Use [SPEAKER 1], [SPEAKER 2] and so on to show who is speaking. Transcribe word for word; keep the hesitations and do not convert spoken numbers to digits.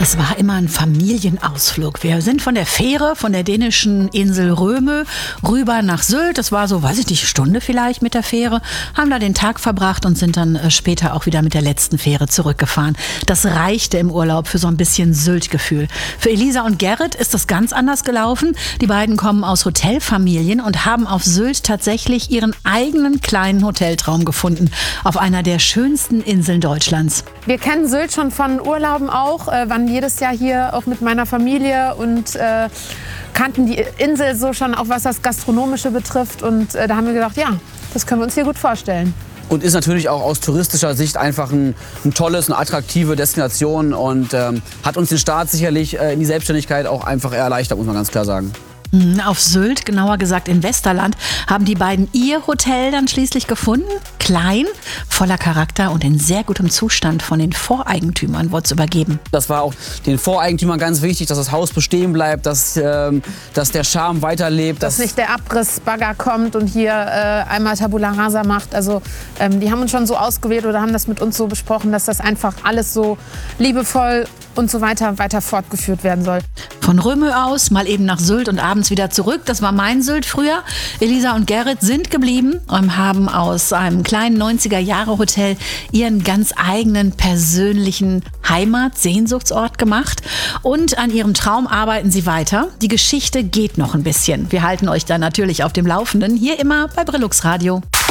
[SPEAKER 1] Das war immer ein Familienausflug. Wir sind von der Fähre, von der dänischen Insel Röme rüber nach Sylt. Das war so, weiß ich nicht, eine Stunde vielleicht mit der Fähre. Haben da den Tag verbracht und sind dann später auch wieder mit der letzten Fähre zurückgefahren. Das reichte im Urlaub für so ein bisschen Sylt-Gefühl. Für Elisa und Gerrit ist das ganz anders gelaufen. Die beiden kommen aus Hotelfamilien und haben auf Sylt tatsächlich ihren eigenen kleinen Hoteltraum gefunden. Auf einer der schönsten Inseln Deutschlands.
[SPEAKER 2] Wir kennen Sylt schon von Urlauben auch, äh, waren jedes Jahr hier auch mit meiner Familie und äh, kannten die Insel so schon, auch was das Gastronomische betrifft. Und äh, da haben wir gedacht, ja, das können wir uns hier gut vorstellen.
[SPEAKER 3] Und ist natürlich auch aus touristischer Sicht einfach ein, ein tolles, eine attraktive Destination und ähm, hat uns den Start sicherlich äh, in die Selbstständigkeit auch einfach erleichtert, muss man ganz klar sagen.
[SPEAKER 1] Auf Sylt, genauer gesagt in Westerland, haben die beiden ihr Hotel dann schließlich gefunden. Klein, voller Charakter und in sehr gutem Zustand von den Voreigentümern wurde es übergeben.
[SPEAKER 3] Das war auch den Voreigentümern ganz wichtig, dass das Haus bestehen bleibt, dass, ähm, dass der Charme weiterlebt.
[SPEAKER 2] Dass, dass nicht der Abrissbagger kommt und hier äh, einmal Tabula Rasa macht. Also ähm, die haben uns schon so ausgewählt oder haben das mit uns so besprochen, dass das einfach alles so liebevoll und so weiter weiter fortgeführt werden soll.
[SPEAKER 1] Von Röme aus, mal eben nach Sylt und abends wieder zurück. Das war mein Sylt früher. Elisa und Gerrit sind geblieben und haben aus einem kleinen neunziger-Jahre-Hotel ihren ganz eigenen persönlichen Heimat-Sehnsuchtsort gemacht. Und an ihrem Traum arbeiten sie weiter. Die Geschichte geht noch ein bisschen. Wir halten euch da natürlich auf dem Laufenden. Hier immer bei Brillux Radio.